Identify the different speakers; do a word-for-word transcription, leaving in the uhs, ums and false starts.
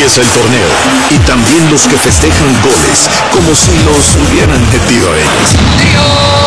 Speaker 1: empieza el torneo. Y también los que festejan goles, como si los hubieran metido a ellos.